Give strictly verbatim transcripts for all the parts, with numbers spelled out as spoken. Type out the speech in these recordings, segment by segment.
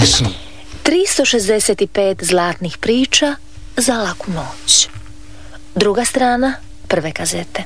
tristo šezdeset pet zlatnih priča za laku noć. Druga strana prve kazete.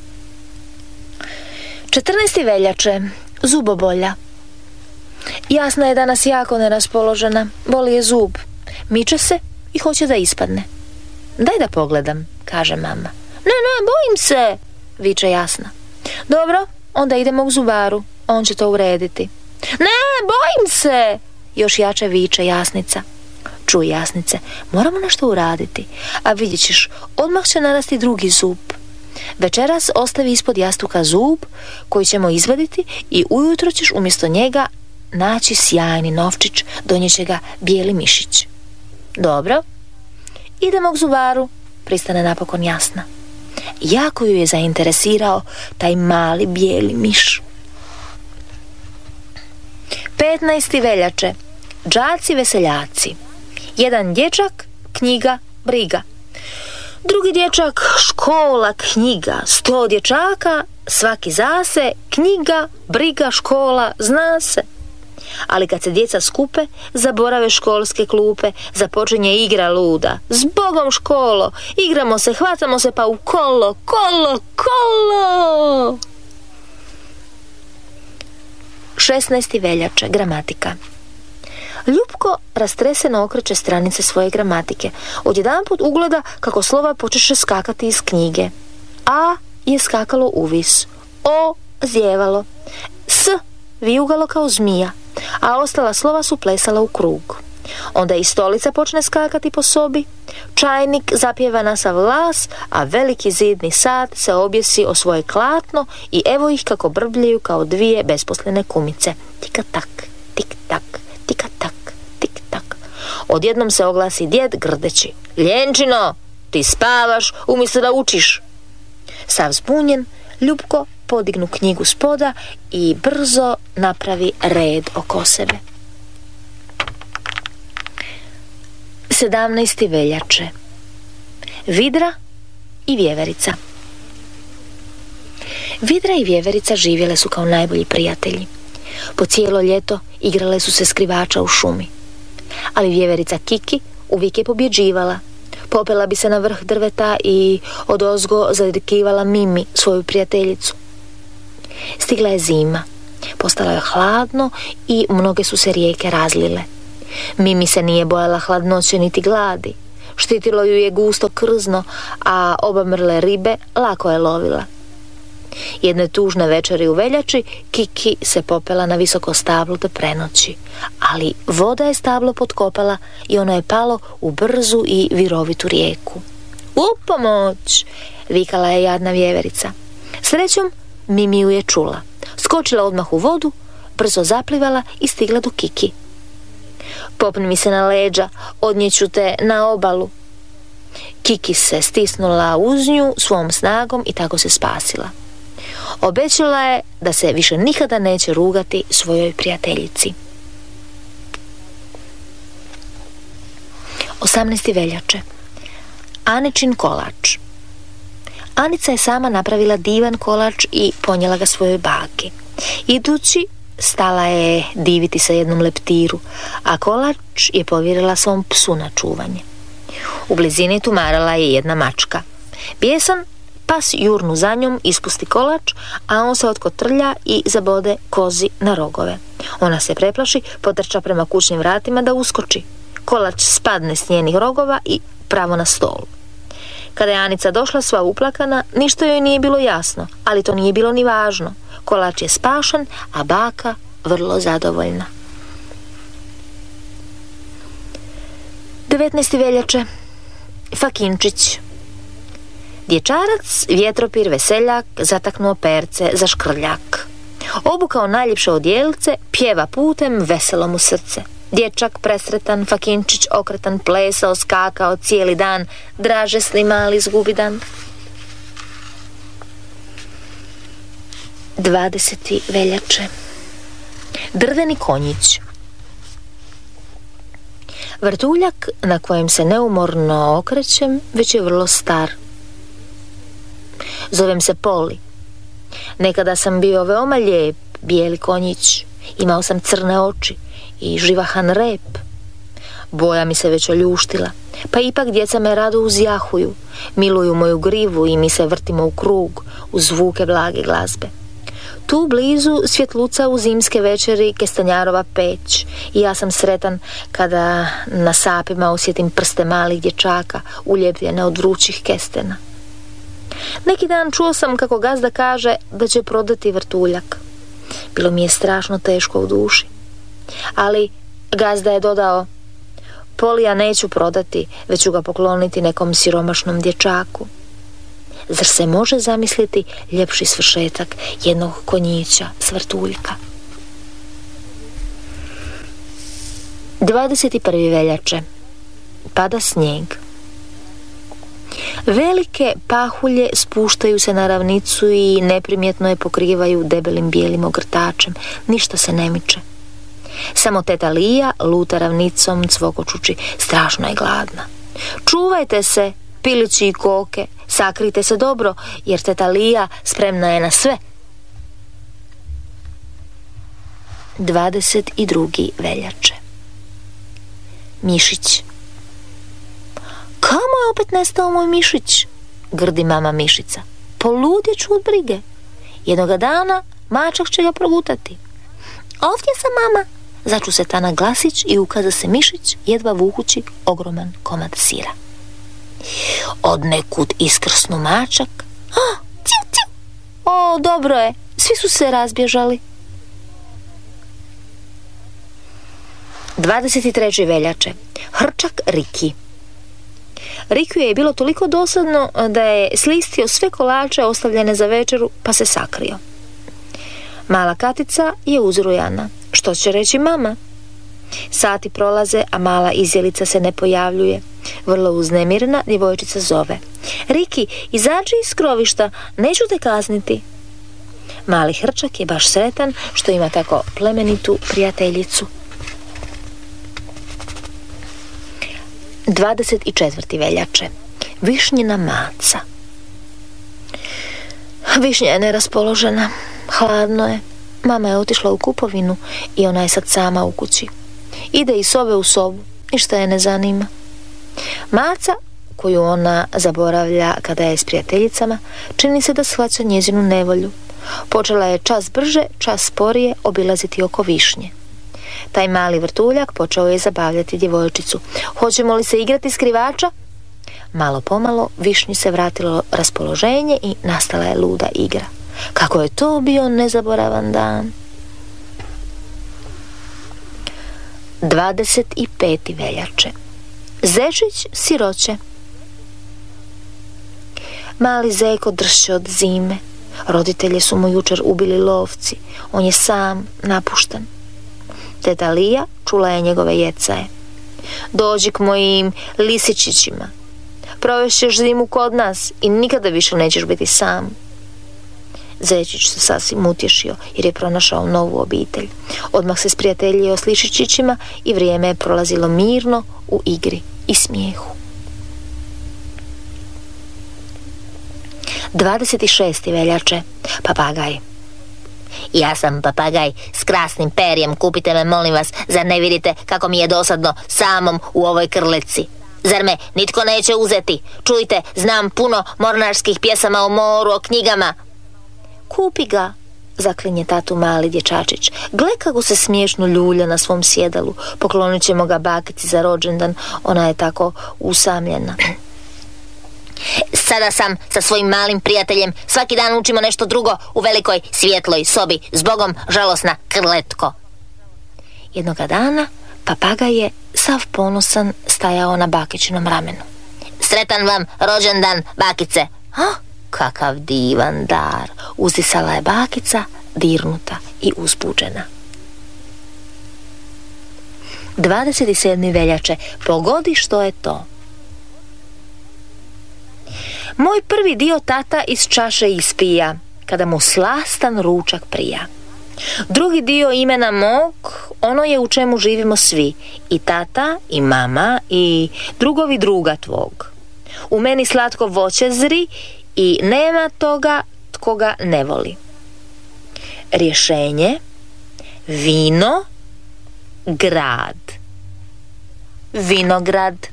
četrnaesti veljače. Zubobolja. Jasna je danas jako neraspoložena. Boli je zub. Miče se i hoće da ispadne. Daj da pogledam, kaže mama. Ne, ne, bojim se, viče Jasna. Dobro, onda idemo k zubaru. On će to urediti. Ne, bojim se, još jače viče Jasnica. Čuj, Jasnice, moramo nešto uraditi, a vidjet ćeš, odmah će narasti drugi zub. Večeras ostavi ispod jastuka zub koji ćemo izvaditi i ujutro ćeš umjesto njega naći sjajni novčić, donijeće ga bijeli mišić. Dobro, idemo k zubaru, pristane napokon Jasna. Jako ju je zainteresirao taj mali bijeli miš. petnaesti veljače. Đaci veseljaci. Jedan dječak, knjiga, briga. Drugi dječak, škola, knjiga. Sto dječaka, svaki zase, knjiga, briga, škola, zna se. Ali kad se djeca skupe, zaborave školske klupe, započinje igra luda. Zbogom školo, igramo se, hvatamo se pa u kolo, kolo, kolo. šesnaesti veljače. Gramatika. Ljupko rastreseno okreće stranice svoje gramatike. Odjedanput ugleda kako slova počeše skakati iz knjige. A je skakalo uvis, O zjevalo, S vijugalo kao zmija, a ostala slova su plesala u krug. Onda i stolica počne skakati po sobi, čajnik zapjeva na sav glas, a veliki zidni sat se objesi o svoje klatno i evo ih kako brbljaju kao dvije besposlene kumice. Tika tak, tik tak, tika tak, tik tak. Odjednom se oglasi djed grdeći. Ljenčino, ti spavaš umjesto da učiš. Sav zbunjen, Ljupko podignu knjigu spoda i brzo napravi red oko sebe. sedamnaesti veljače. Vidra i vjeverica. Vidra i vjeverica živjele su kao najbolji prijatelji. Po cijelo ljeto igrale su se skrivača u šumi. Ali vjeverica Kiki uvijek je pobjeđivala. Popela bi se na vrh drveta i odozgo zadrkivala Mimi, svoju prijateljicu. Stigla je zima. Postalo je hladno i mnoge su se rijeke razlile. Mimi se nije bojala hladnoće niti gladi. Štitilo ju je gusto krzno, a obamrle ribe lako je lovila. Jedne tužne večeri u veljači Kiki se popela na visoko stablo da prenoći, ali voda je stablo potkopala i ono je palo u brzu i virovitu rijeku. U pomoć! Vikala je jadna vjeverica. Srećom Mimi ju je čula. Skočila odmah u vodu, brzo zaplivala i stigla do Kiki. Popni mi se na leđa, odnijeću te na obalu. Kiki se stisnula uz nju svom snagom i tako se spasila. Obećala je da se više nikada neće rugati svojoj prijateljici. osamnaesti veljače. Aničin kolač. Anica je sama napravila divan kolač i ponijela ga svojoj baki. Idući, stala je diviti sa jednom leptiru, a kolač je povjerila svom psu na čuvanje. U blizini tumarala je jedna mačka. Bijesan pas jurnu za njom ispusti kolač, a on se otkotrlja i zabode kozi na rogove. Ona se preplaši, potrča prema kućnim vratima da uskoči. Kolač spadne s njenih rogova i pravo na stol. Kada je Anica došla sva uplakana, ništa joj nije bilo jasno, ali to nije bilo ni važno. Kolač je spašen, a baka vrlo zadovoljna. devetnaesti veljače. Fakinčić. Dječarac, vjetropir, veseljak, zataknuo perce za škrljak. Obukao najljepše odjelce, pjeva putem, veselo mu srce. Dječak presretan, Fakinčić okretan, plesao, skakao cijeli dan, dražesni mali zgubidan. dvadeseti veljače. Drveni konjić. Vrtuljak na kojem se neumorno okrećem već je vrlo star. Zovem se Poli. Nekada sam bio veoma lijep, bijeli konjić. Imao sam crne oči i živahan rep. Boja mi se već oljuštila, pa ipak djeca me rado uzjahuju, miluju moju grivu i mi se vrtimo u krug uz zvuke blage glazbe. Tu blizu svjetluca u zimske večeri Kestanjarova peć i ja sam sretan kada na sapima osjetim prste malih dječaka uljepljene od vrućih kestena. Neki dan čuo sam kako gazda kaže da će prodati vrtuljak. Bilo mi je strašno teško u duši. Ali gazda je dodao: Polija neću prodati, već ću ga pokloniti nekom siromašnom dječaku. Zar se može zamisliti ljepši svršetak jednog konjića s vrtuljka? dvadeset prve veljače. Pada snijeg. Velike pahulje spuštaju se na ravnicu i neprimjetno je pokrivaju debelim bijelim ogrtačem. Ništa se ne miče. Samo teta Lija luta ravnicom cvokočući: strašno je gladna. Čuvajte se, pilići i koke, sakrite se dobro, jer teta Lija spremna je na sve. dvadeset druge veljače. Mišić. Kamo je opet nestao moj mišić? Grdi mama mišica. Poludjet ću od brige. Jednoga dana mačak će ga progutati. Ovdje sam, mama. Začu se Tana glasić i ukaza se mišić, jedva vukući ogroman komad sira. Od nekud iskrsnu mačak. Oh, ciu, ciu. O, dobro je, svi su se razbježali. dvadeset treće veljače. Hrčak Riki. Rikiju je bilo toliko dosadno da je slistio sve kolače ostavljene za večeru, pa se sakrio. Mala Katica je uzrujana. Što će reći mama? Sati prolaze, a mala izjelica se ne pojavljuje. Vrlo uznemirena djevojčica zove: Riki, izađi iz skrovišta, neću te kazniti. Mali hrčak je baš sretan što ima tako plemenitu prijateljicu. dvadeset četvrte veljače. Višnjina maca. Višnja je neraspoložena. Hladno je. Mama je otišla u kupovinu i ona je sad sama u kući. Ide iz sobe u sobu, ništa je ne zanima. Maca, koju ona zaboravlja kada je s prijateljicama, čini se da shvaća njezinu nevolju. Počela je čas brže, čas sporije obilaziti oko višnje. Taj mali vrtuljak počeo je zabavljati djevojčicu. Hoćemo li se igrati skrivača? Malo pomalo višnji se vratilo raspoloženje i nastala je luda igra. Kako je to bio nezaboravan dan. dvadeset pete veljače. Zečić siroće. Mali zeko dršće od zime. Roditelje su mu jučer ubili lovci. On je sam, napušten. Teta Lija čula je njegove jecaje. Dođi k mojim lisičićima. Provešćeš zimu kod nas i nikada više nećeš biti sam. Zečić se sasvim utješio jer je pronašao novu obitelj. Odmah se sprijateljio s lišičićima i vrijeme je prolazilo mirno u igri i smijehu. dvadeset šeste veljače. Papagaj. Ja sam papagaj s krasnim perjem, kupite me molim vas, zar ne vidite kako mi je dosadno samom u ovoj krletci? Zar me nitko neće uzeti? Čujte, znam puno mornarskih pjesama o moru, o knjigama. Kupi ga, zaklinje tatu mali dječačić. Gle kako se smiješno ljulja na svom sjedalu. Poklonit ćemo ga bakici za rođendan, ona je tako usamljena. Sada sam sa svojim malim prijateljem, svaki dan učimo nešto drugo u velikoj svjetloj sobi. Zbogom, žalosna krletko. Jednoga dana papagaj je sav ponosan stajao na bakičinom ramenu. Sretan vam rođendan, bakice. Ha? Kakav divan dar, uzdisala je bakica, dirnuta i uzbuđena. dvadeset sedme veljače. Pogodi što je to. Moj prvi dio tata iz čaše ispija, kada mu slastan ručak prija. Drugi dio imena mog, ono je u čemu živimo svi, i tata, i mama, i drugovi druga tvog. U meni slatko voće zri i nema toga tko ga ne voli. Rješenje, vino, grad. Vinograd.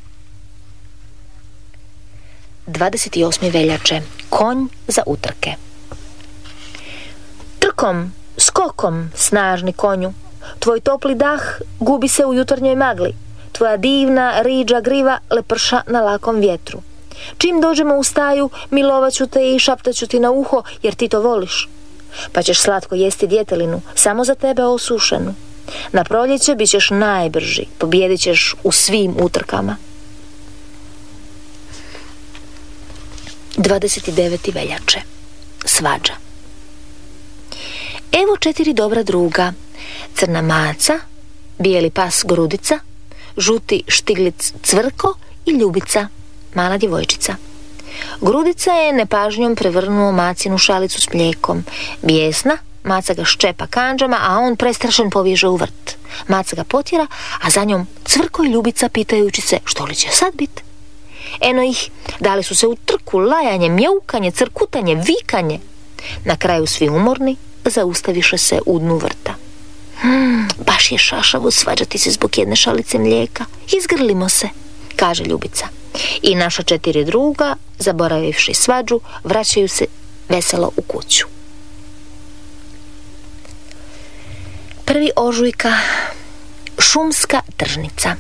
dvadeset osme veljače. Konj za utrke. Trkom, skokom, snažni konju, tvoj topli dah gubi se u jutarnjoj magli, tvoja divna riđa griva leprša na lakom vjetru. Čim dođemo u staju, milovat ću te i šaptaću ti na uho, jer ti to voliš. Pa ćeš slatko jesti djetelinu, samo za tebe osušenu. Na proljeće bit ćeš najbrži, pobjedit ćeš u svim utrkama. dvadeset devete veljače. Svađa. Evo četiri dobra druga. Crna maca, bijeli pas Grudica, žuti štiglic Cvrko i Ljubica, mala djevojčica. Grudica je nepažnjom prevrnuo macinu šalicu s mlijekom. Bijesna, maca ga ščepa kandžama, a on prestrašen pobježe u vrt. Maca ga potjera, a za njom Cvrko i Ljubica pitajući se što li će sad bit. Eno ih, dali su se u trku, lajanje, mjaukanje, crkutanje, vikanje. Na kraju svi umorni zaustaviše se u dnu vrta. Hmm, baš je šašavo svađati se zbog jedne šalice mlijeka. Izgrlimo se, kaže Ljubica. I naša četiri druga, zaboravivši svađu, vraćaju se veselo u kuću. Prvi ožujka. Šumska tržnica.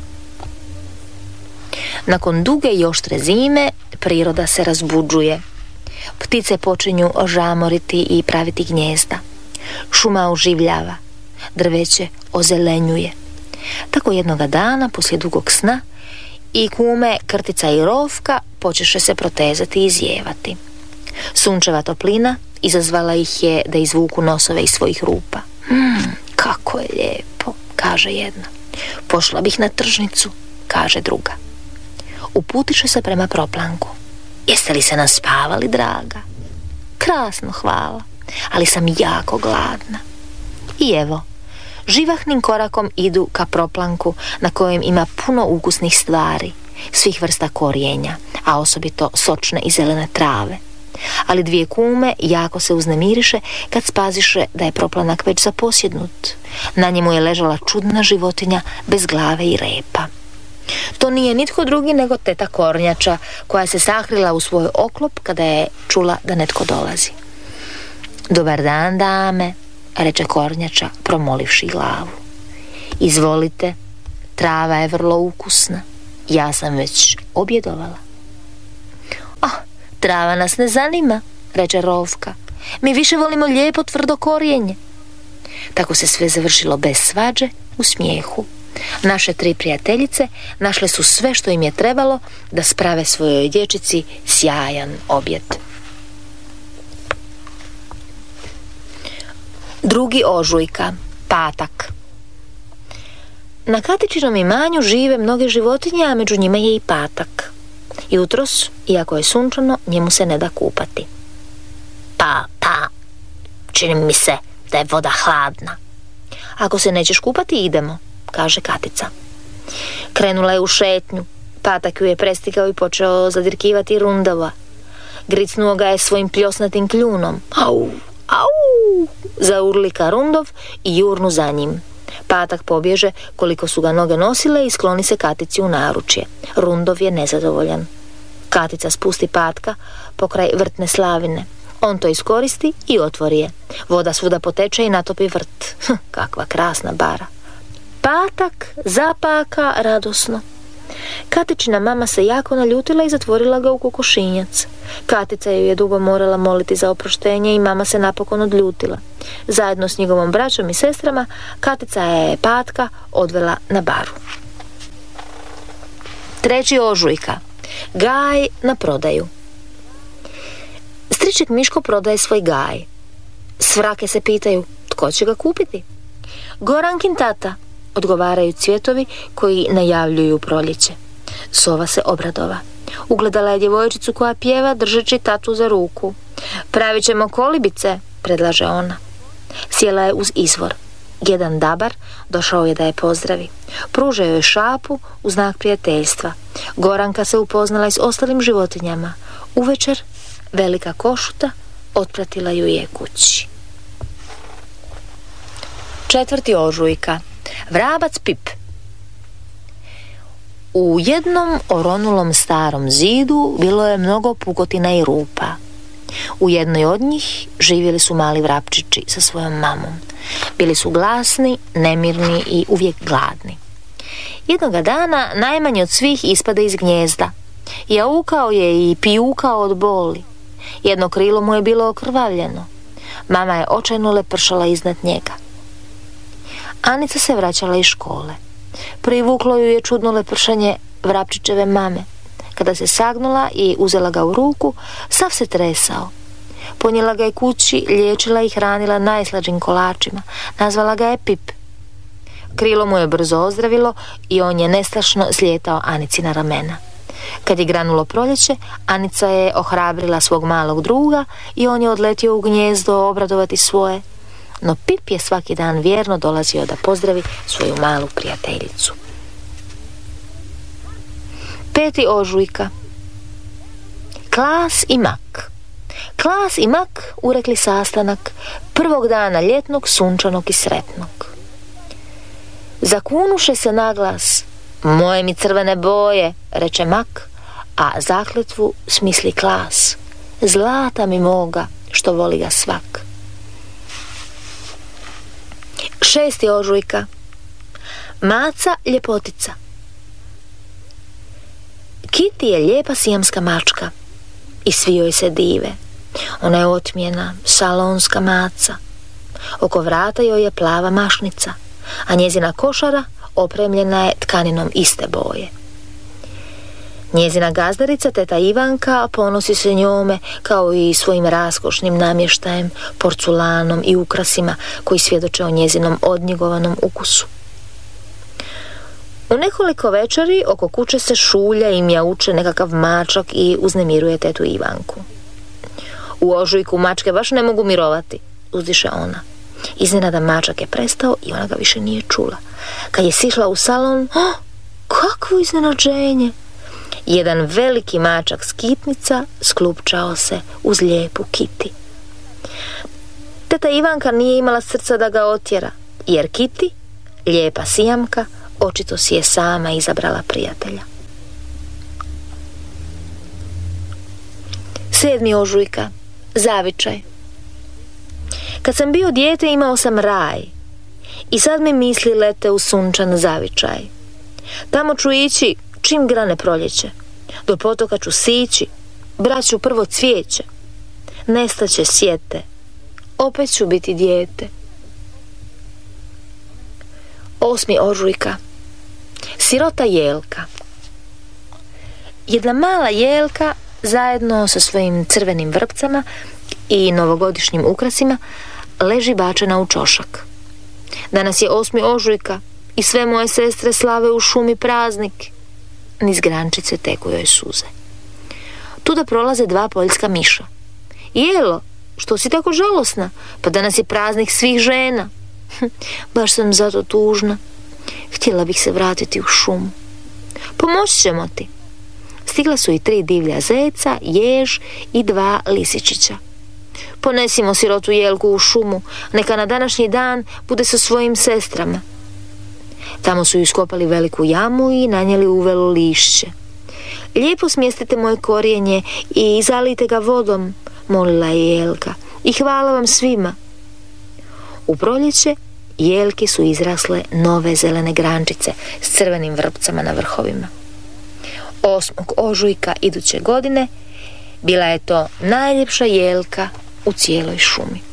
Nakon duge i oštre zime, priroda se razbuđuje. Ptice počinju žamoriti i praviti gnjezda. Šuma oživljava, drveće ozelenjuje. Tako jednoga dana, poslije dugog sna, i kume Krtica i Rovka počeše se protezati i izjevati. Sunčeva toplina izazvala ih je da izvuku nosove iz svojih rupa. Hmm, kako je lijepo, kaže jedna. Pošla bih na tržnicu, kaže druga. Uputiše se prema proplanku. Jeste li se naspavali, draga? Krasno, hvala, ali sam jako gladna. I evo, živahnim korakom idu ka proplanku na kojem ima puno ukusnih stvari, svih vrsta korijenja, a osobito sočne i zelene trave. Ali dvije kume jako se uznemiriše kad spaziše da je proplanak već zaposjednut. Na njemu je ležala čudna životinja bez glave i repa. To nije nitko drugi nego teta Kornjača, koja se sakrila u svoj oklop kada je čula da netko dolazi. Dobar dan, dame, reče Kornjača, promolivši glavu. Izvolite, trava je vrlo ukusna. Ja sam već objedovala. Ah, trava nas ne zanima, reče Rovka. Mi više volimo lijepo tvrdo korijenje. Tako se sve završilo bez svađe, u smijehu. Naše tri prijateljice našle su sve što im je trebalo da sprave svojoj dječici sjajan objed. Drugi ožujka, patak. Na Katičinom imanju žive mnoge životinje, a među njima je i patak. Jutros, iako je sunčano, njemu se ne da kupati. Pa, pa, čini mi se da je voda hladna. Ako se nećeš kupati, idemo, kaže Katica. Krenula je u šetnju. Patak ju je prestigao i počeo zadirkivati Rundava. Gricnuo ga je svojim pljosnatim kljunom. Au, au, zaurlika Rundov i jurnu za njim. Patak pobježe koliko su ga noge nosile i skloni se Katici u naručje. Rundov je nezadovoljan. Katica spusti Patka pokraj vrtne slavine. On to iskoristi i otvori je. Voda svuda poteče i natopi vrt. Hm, kakva krasna bara. Patak zapaka radosno. Katičina mama se jako naljutila i zatvorila ga u kokošinjac. Katica ju je dugo morala moliti za oproštenje i mama se napokon odljutila. Zajedno s njegovom braćom i sestrama Katica je Patka odvela na baru. Treći ožujka. Gaj na prodaju. Striček Miško prodaje svoj gaj. Svrake se pitaju tko će ga kupiti. Gorankin tata, odgovaraju cvjetovi koji najavljuju proljeće. Sova se obradova. Ugledala je djevojčicu koja pjeva držeći tatu za ruku. Pravit ćemo kolibice, predlaže ona. Sjela je uz izvor. Jedan dabar došao je da je pozdravi. Pružao joj šapu u znak prijateljstva. Goranka se upoznala i s ostalim životinjama. Uvečer velika košuta otpratila ju je kući. Četvrti ožujka. Vrabac Pip. U jednom oronulom starom zidu bilo je mnogo pukotina i rupa. U jednoj od njih živjeli su mali vrapčići sa svojom mamom. Bili su glasni, nemirni i uvijek gladni. Jednoga dana najmanji od svih ispada iz gnijezda. Jaukao je i pijukao od boli. Jedno krilo mu je bilo okrvavljeno. Mama je očajno lepršala iznad njega. Anica se vraćala iz škole. Privuklo ju je čudno lepršanje vrapčićeve mame. Kada se sagnula i uzela ga u ruku, sav se tresao. Ponijela ga je kući, liječila i hranila najslađim kolačima. Nazvala ga je Pip. Krilo mu je brzo ozdravilo i on je nestašno slijetao Anici na ramena. Kad je granulo proljeće, Anica je ohrabrila svog malog druga i on je odletio u gnijezdo obradovati svoje. No Pip je svaki dan vjerno dolazio da pozdravi svoju malu prijateljicu. Peti ožujka. Klas i mak. Klas i mak urekli sastanak prvog dana ljetnog, sunčanog i sretnog. Zakunuše se naglas. Moje mi crvene boje, reče mak, a zakletvu smisli Klas. Zlata mi moga, što voli ga svak. Šesti ožujka. Maca ljepotica. Kitty je lijepa sijamska mačka i svi joj se dive. Ona je otmjena, salonska maca. Oko vrata joj je plava mašnica, a njezina košara opremljena je tkaninom iste boje. Njezina gazdarica, teta Ivanka, ponosi se njome kao i svojim raskošnim namještajem, porculanom i ukrasima koji svjedoče o njezinom odnjegovanom ukusu. U nekoliko večeri oko kuće se šulja i mjauče nekakav mačak i uznemiruje tetu Ivanku. U ožujku mačke baš ne mogu mirovati, uzdiše ona. Iznenada mačak je prestao i ona ga više nije čula. Kad je sišla u salon, oh, kakvo iznenađenje! Jedan veliki mačak skitnica sklupčao se uz lijepu Kitty. Teta Ivanka nije imala srca da ga otjera, jer Kitty, lijepa sijamka, očito si je sama izabrala prijatelja. Sedmi ožujka. Zavičaj. Kad sam bio dijete imao sam raj i sad mi misli lete u sunčan zavičaj. Tamo ću ići čim grane proljeće, do potoka ću sići, brat ću prvo cvijeće, nestaće sjete, opet ću biti dijete. Osmi ožujka. Sirota Jelka. Jedna mala jelka zajedno sa svojim crvenim vrpcama i novogodišnjim ukrasima leži bačena u čošak. Danas je osmi ožujka i sve moje sestre slave u šumi praznik. Niz grančice teku joj suze. Tuda prolaze dva poljska miša. Jelo, što si tako žalosna? Pa danas je praznik svih žena. Baš sam zato tužna. Htjela bih se vratiti u šumu. Pomoći ćemo ti. Stigla su i tri divlja zeca, jež i dva lisičića. Ponesimo sirotu Jelku u šumu, neka na današnji dan bude sa svojim sestrama. Tamo su iskopali veliku jamu i nanijeli uvelo lišće. Lijepo smjestite moje korijenje i zalijte ga vodom, molila je Jelka, i hvala vam svima. U proljeće Jelki su izrasle nove zelene grančice s crvenim vrpcama na vrhovima. Osmog ožujka iduće godine bila je to najljepša jelka u cijeloj šumi.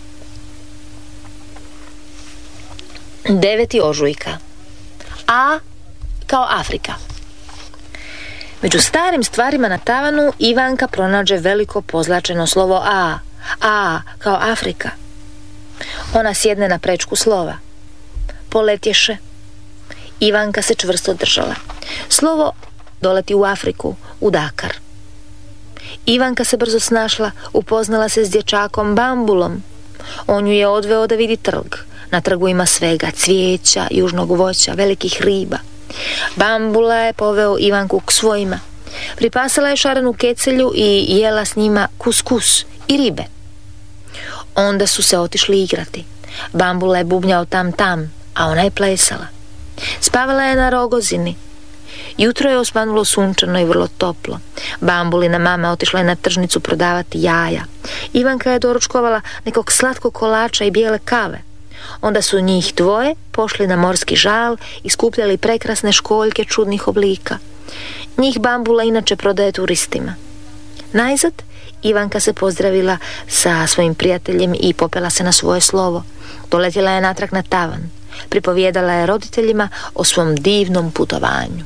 Deveti ožujka. A kao Afrika. Među starim stvarima na tavanu Ivanka pronađe veliko pozlačeno slovo A. A kao Afrika. Ona sjedne na prečku slova. Poletješe. Ivanka se čvrsto držala. Slovo doleti u Afriku, u Dakar. Ivanka se brzo snašla, upoznala se s dječakom Bambulom. On ju je odveo da vidi trg. Na trgu ima svega, cvijeća, južnog voća, velikih riba. Bambula je poveo Ivanku k svojima. Pripasala je šarenu kecelju i jela s njima kuskus i ribe. Onda su se otišli igrati. Bambula je bubnjao tam tam, a ona je plesala. Spavala je na rogozini. Jutro je osvanulo sunčano i vrlo toplo. Bambulina mama otišla je na tržnicu prodavati jaja. Ivanka je doručkovala nekog slatkog kolača i bijele kave. Onda su njih dvoje pošli na morski žal i skupljali prekrasne školjke čudnih oblika. Njih Bambula inače prodaje turistima. Najzad Ivanka se pozdravila sa svojim prijateljem i popela se na svoje slovo. Doletjela je natrag na tavan. Pripovijedala je roditeljima o svom divnom putovanju.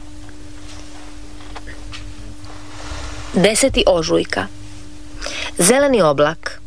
Deseti ožujka. Zeleni oblak.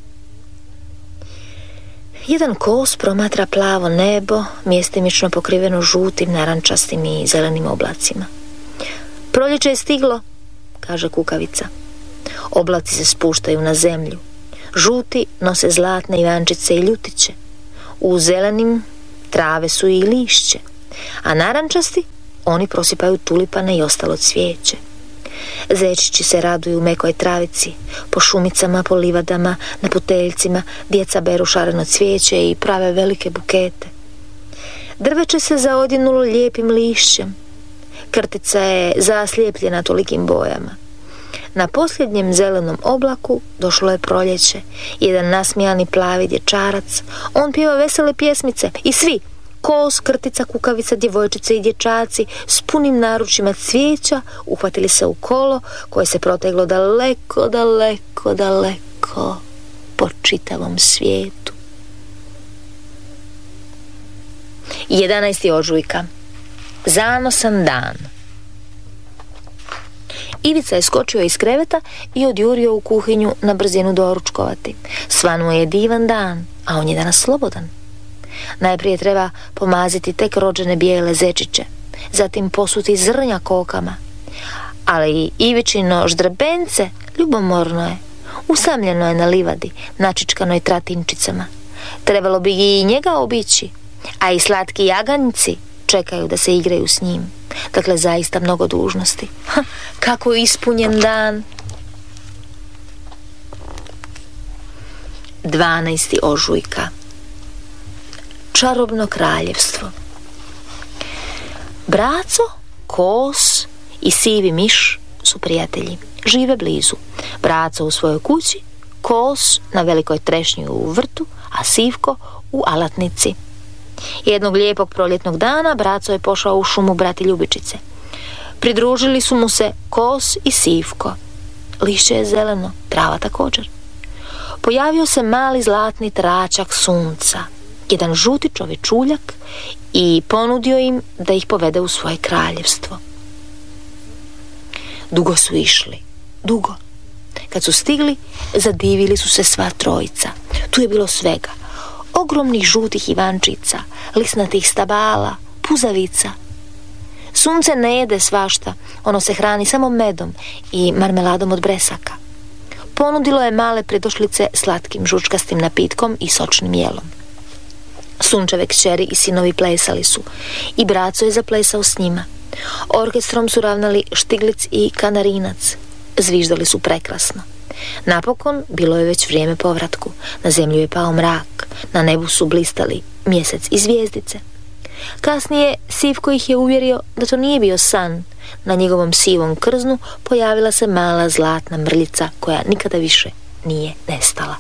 Jedan kos promatra plavo nebo, mjestimično pokriveno žutim, narančastim i zelenim oblacima. Proljeće je stiglo, kaže kukavica. Oblaci se spuštaju na zemlju. Žuti nose zlatne ivančice i ljutiće. U zelenim trave su i lišće, a narančasti oni prosipaju tulipane i ostalo cvijeće. Zečići se raduju mekoj travici, po šumicama, po livadama, na puteljcima djeca beru šareno cvijeće i prave velike bukete. Drveće se zaodjenulo lijepim lišćem. Krtica je zaslijepljena tolikim bojama. Na posljednjem zelenom oblaku došlo je proljeće. Jedan nasmijani plavi dječarac, on pjeva vesele pjesmice i svi, kos, krtica, kukavica, djevojčice i dječaci s punim naručima cvijeća uhvatili se u kolo koje se proteglo daleko, daleko, daleko po čitavom svijetu. jedanaesti ožujka. Zanosan dan. Ivica je skočio iz kreveta i odjurio u kuhinju na brzinu doručkovati. Svanuo je divan dan, a on je danas slobodan. Najprije treba pomaziti tek rođene bijele zečiće, zatim posuti zrnja kokama. Ali Ivičino ždrbence ljubomorno je, usamljeno je na livadi, načičkanoj tratinčicama. Trebalo bi i njega obići, a i slatki jaganjci čekaju da se igraju s njim. Dakle, zaista mnogo dužnosti. Ha, kako ispunjen dan. dvanaesti ožujka. Čarobno kraljevstvo. Braco, kos i sivi miš su prijatelji. Žive blizu. Braco u svojoj kući, kos na velikoj trešnji u vrtu, a Sivko u alatnici. Jednog lijepog proljetnog dana Braco je pošao u šumu brati ljubičice. Pridružili su mu se kos i Sivko. Lišće je zeleno, trava također. Pojavio se mali zlatni tračak sunca, jedan žuti čovječuljak, i ponudio im da ih povede u svoje kraljevstvo. Dugo su išli, dugo. Kad su stigli, zadivili su se sva trojica. Tu je bilo svega. Ogromnih žutih ivančica, lisnatih stabala, puzavica. Sunce ne jede svašta, ono se hrani samo medom i marmeladom od bresaka. Ponudilo je male predošlice slatkim žučkastim napitkom i sočnim jelom. Sunčeve kćeri i sinovi plesali su i Braco je zaplesao s njima. Orkestrom su ravnali Štiglic i Kanarinac. Zviždali su prekrasno. Napokon bilo je već vrijeme povratku. Na zemlju je pao mrak, na nebu su blistali mjesec i zvijezdice. Kasnije Sivko ih je uvjerio da to nije bio san. Na njegovom sivom krznu pojavila se mala zlatna mrljica koja nikada više nije nestala.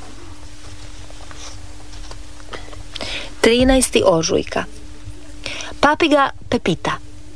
trinaesti ožujka. Papiga Pepita.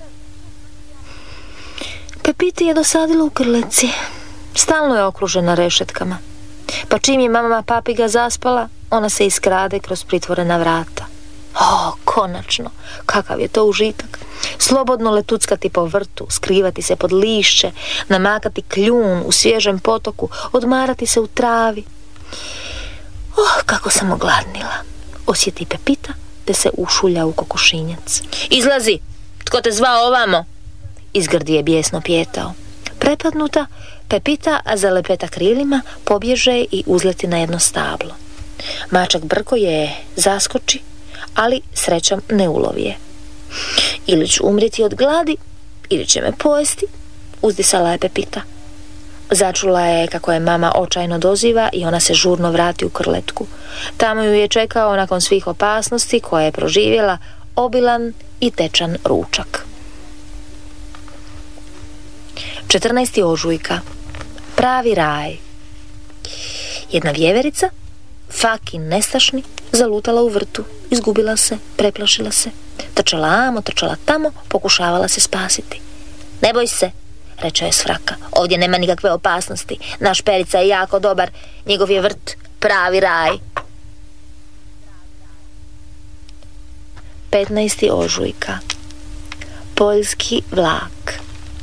Pepiti je dosadilo u krletci. Stalno je okružena rešetkama. Pa čim je mama Papiga zaspala, ona se iskrade kroz pritvorena vrata. O, konačno, kakav je to užitak. Slobodno letuckati po vrtu, skrivati se pod lišće, namakati kljun u svježem potoku, odmarati se u travi. Oh, kako sam ogladnila. Osjeti Pepita te se ušulja u kokošinjac. Izlazi, tko te zvao ovamo? Izgrdi je bijesno pijetao. Prepadnuta, Pepita zalepeta krilima, pobježe i uzleti na jedno stablo. Mačak Brko je zaskoči, ali srećom ne ulovi je. Ili ću umrijeti od gladi, ili će me pojesti, uzdisala je Pepita. Začula je kako je mama očajno doziva i ona se žurno vrati u krletku. Tamo ju je čekao nakon svih opasnosti koje je proživjela obilan i tečan ručak. četrnaesti ožujka. Pravi raj. Jedna vjeverica, fakin nestašni, zalutala u vrtu, izgubila se, preplašila se. Trčala amo, trčala tamo, pokušavala se spasiti. Ne boj se, reče je s fraka, ovdje nema nikakve opasnosti. Naš Perica je jako dobar, njegov je vrt pravi raj. petnaesti ožujka. Poljski vlak.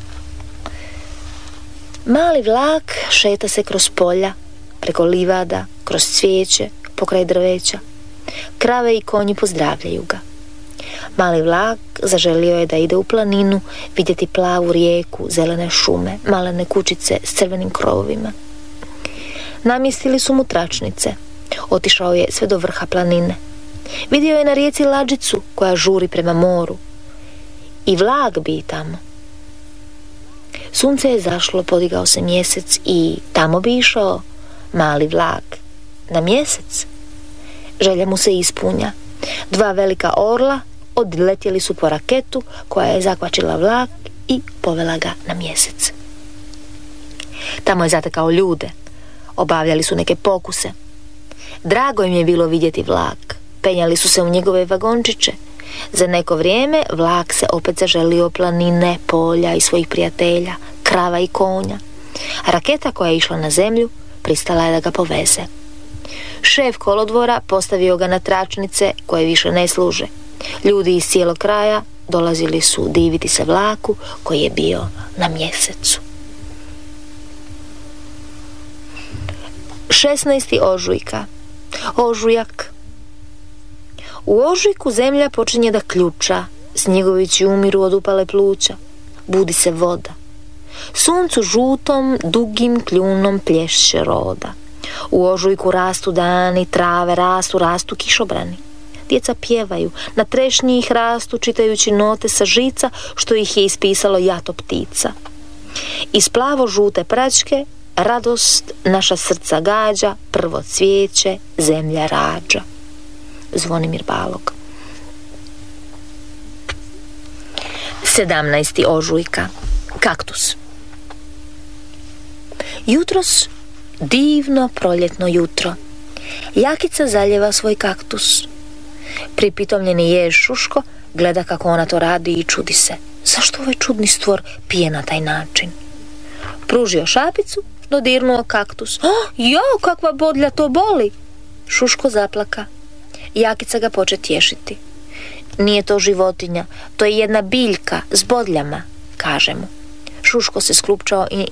Mali vlak šeta se kroz polja, preko livada, kroz cvijeće, pokraj drveća. Krave i konji pozdravljaju ga. Mali vlak zaželio je da ide u planinu, vidjeti plavu rijeku, zelene šume, malene kućice s crvenim krovovima. Namjestili su mu tračnice. Otišao je sve do vrha planine. Vidio je na rijeci lađicu koja žuri prema moru. I vlak bi tamo. Sunce je zašlo, podigao se mjesec i tamo bi išao mali vlak. Na mjesec. Želja mu se ispunja. Dva velika orla odletjeli su po raketu koja je zakvačila vlak i povela ga na mjesec. Tamo je zatekao ljude. Obavljali su neke pokuse. Drago im je bilo vidjeti vlak. Penjali su se u njegove vagončiće. Za neko vrijeme vlak se opet zaželio planine, polja i svojih prijatelja, krava i konja. A raketa koja je išla na zemlju pristala je da ga poveze. Šef kolodvora postavio ga na tračnice koje više ne služe. Ljudi iz cijelog kraja dolazili su diviti se vlaku koji je bio na mjesecu. šesnaesti ožujka. Ožujak. U ožujku zemlja počinje da ključa, snjegovići umiru od upale pluća, budi se voda. Suncu žutom, dugim kljunom plješće roda. U ožujku rastu dani, trave rastu, rastu kišobrani. Djeca pjevaju, na trešnji ih rastu, čitajući note sa žica, što ih je ispisalo jato ptica. Iz plavo žute pračke, radost naša srca gađa, prvo cvijeće, zemlja rađa. Zvonimir Balog. sedamnaesti ožujka. Kaktus. Jutros divno proljetno jutro. Jakica zaljeva svoj kaktus. Pripitomljeni jež Šuško gleda kako ona to radi i čudi se. Zašto ovaj čudni stvor pije na taj način? Pružio šapicu, dodirnuo kaktus. Oh, jo, kakva bodlja, to boli! Šuško zaplaka. Jakica ga poče tješiti. Nije to životinja, to je jedna biljka s bodljama, kaže mu. Šuško se sklupčao i